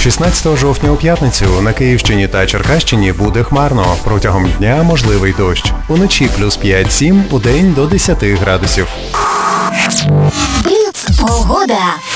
16 жовтня у п'ятницю на Київщині та Черкащині буде хмарно. Протягом дня можливий дощ. Уночі плюс 5-7, удень до 10 градусів. Бліц погода.